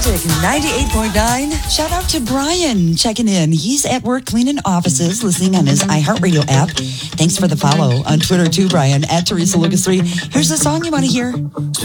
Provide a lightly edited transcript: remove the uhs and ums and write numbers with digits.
Magic 98.9. Shout out to Brian checking in. He's at work cleaning offices, listening on his iHeartRadio app. Thanks for the follow on Twitter too, Brian, at Teresa Lucas 3. Here's the song you want to hear.